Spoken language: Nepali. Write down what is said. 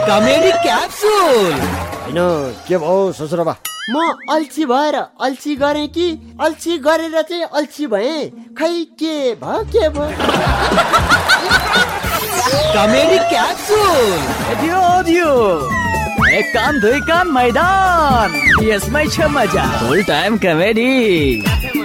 Comedy capsule. हैन के भयो ससुराबा? म अल्छी भएर अल्छी गरेँ कि अल्छी गरेर चाहिँ अल्छी भएँ? खै के भयो? Comedy capsule. दियो एक कान दुई कान मैदान, यसमै छ मजा। फुल टाइम कमेडी।